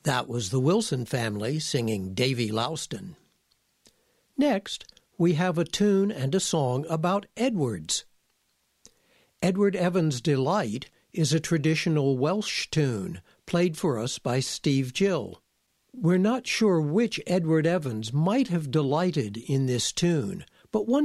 That was the Wilson family singing Davy Louston. Next, we have a tune and a song about Edwards. Edward Evans' Delight is a traditional Welsh tune played for us by Steve Gill. We're not sure which Edward Evans might have delighted in this tune, but one